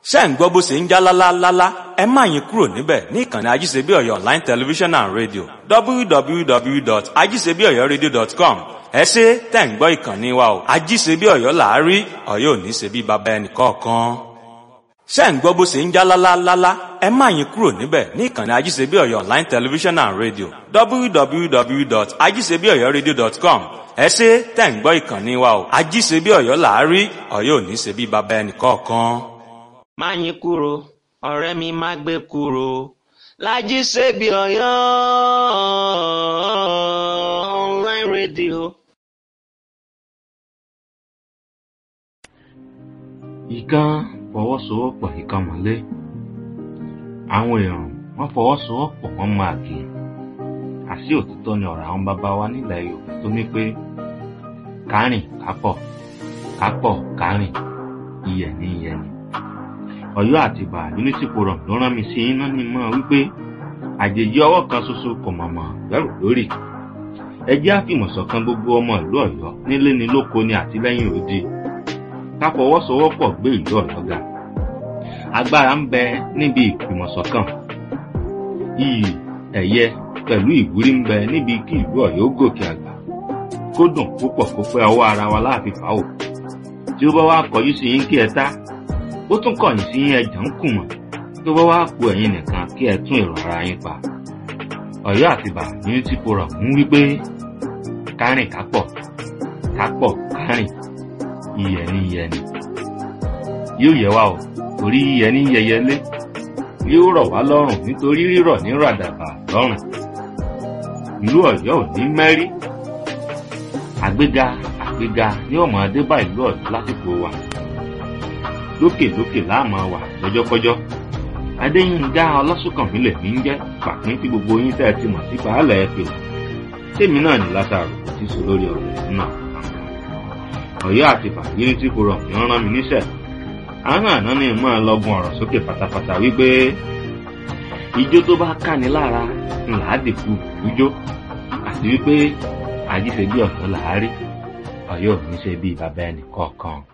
ṣé ń gbọ́ bó ṣe ń já lálálálá ẹ má yín kúrò níbẹ̀ ní ìkànnì ajíṣebíọ̀yọ̀ online television and radio www.ajíṣebíọ̀yọ̀radio.com ẹ ṣé tẹ̀ ń gbọ́ ìkànnì wa o ajíṣebíọ̀yọ̀ làárí Ọ̀yọ́ ò ní ṣe bí baba ẹnìkọ̀ọ̀kan. ṣé ń gbọ́ bó ṣe ń já lálálálá ẹ má yín kúrò níbẹ̀ ní ìkànnì ajíṣebíọ̀yọ̀ online television and radio www.ajíṣebíọ̀yọ̀radio.com ẹ ṣé tẹ̀ ń gbọ́ ìkànnì wa o ajíṣebíọ̀yọ̀ làárí Ọ̀yọ́ ò ní ṣe bí baba ẹnìkọ̀ọ̀kan. má yín kúrò ọ̀rẹ́ mi má gbé kúrò l'Ajíṣebíọ̀yọ̀ online radio. ìkan fọwọ́sowọ́pọ̀ ìkan mọ́lé àwọn èèyàn wọ́n fọwọ́sowọ́pọ̀ wọ́n máa gé àṣì òtítọ́ ni ọ̀rọ̀ àwọn bàbá wa nílẹ̀ Yorùbá tó ní pé kárìn kápọ̀ kápọ̀ kárìn iyẹ̀ ní iyẹ̀ ni. Ọ̀yọ́ àtìbà Unity Forum ló rán mi sí iná ní mọ́ wípé àjèjì ọwọ́ kan ṣoṣo kò mọ̀mọ́ gbẹ́rù lórí. Ẹ jẹ́ àfìmọ̀ṣọ̀kan gbogbo ọmọ ìlú Ọ̀yọ́ nílé ni lóko ni àtìlẹ́yìn òde. Ká fọwọ́sowọ́pọ̀ gbé ìlú Ọ̀yọ́ ga. Agbára ń bẹ níbi ìfìmọ̀ṣọ̀kan. Iyì ẹ̀yẹ pẹ̀lú ìwúrí ń bẹ níbi kí ìlú Ọ̀yọ́ gòkè àgbà. Kó dùn púpọ̀ kó pẹ́ ọwọ́ ara wa láàfin fà ó. Tí ó bá wá kọjú sí yín kí ẹ tá, ó tún kọ̀yìn sí ẹjà ń kùmọ̀ tó bá wá ku ẹ̀yin nìkan kí ẹ tún èrò ara yín pa. Ọ̀yọ́ àtìbà Unity Forum ń wí pé kárìn kápọ̀ kápọ̀ kárìn iyẹ̀ ní iyẹ̀ ni. Yóò yẹ wá o torí iyẹ̀ ní yẹyẹlé yóò rọ̀ wá lọ́rùn nítorí rírọ̀ ní ràdàbà lọ́rùn. Ìlú Ọ̀yọ́ ò ní mẹ́rí. Àgbéga àgbéga ní ọmọ adébá ìlú Ọ̀yọ́ lásìkò wa. Lókèlókè láàmú wà lọ́jọ́kọ́jọ́. Adéyínká Ọlásùnkànmí lèmi ń jẹ́ pàpín tí gbogbo yín tẹ́ ẹ ti mọ̀ sí baálẹ̀ ẹ pè. Tèmi náà ní Lásárù tí sọ lórí ọ̀rọ̀ náà. Ọ̀yọ́ àtìbà Unity Forum ni wọ́n rán mi níṣẹ́. Àwọn àná ni mo máa lọ́gun ọ̀rọ̀ sókè pátápátá wípé ijó tó bá káni lára ńlá dìkú ìjó àti wípé Ajíṣebíọ̀yọ̀ làárí Ọ̀yọ́ ò ní ṣe bí baba ẹnì kọ̀ọ̀kan.